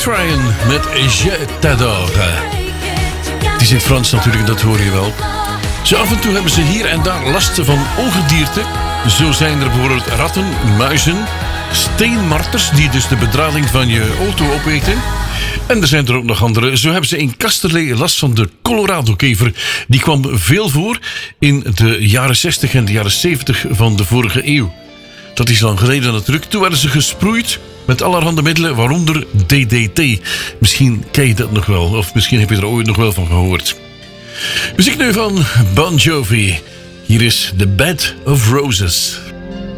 Ryan met Je t'adore. Het is in het Frans natuurlijk, dat hoor je wel. Zo af en toe hebben ze hier en daar last van ongedierte. Zo zijn er bijvoorbeeld ratten, muizen, steenmarters die dus de bedrading van je auto opeten. En er zijn er ook nog andere. Zo hebben ze in Kasterlee last van de Colorado-kever. Die kwam veel voor in de jaren 60 en de jaren 70 van de vorige eeuw. Dat is lang geleden natuurlijk. Toen werden ze gesproeid met allerhande middelen, waaronder DDT. Misschien ken je dat nog wel, of misschien heb je er ooit nog wel van gehoord. Muziek nu van Bon Jovi. Hier is The Bed of Roses.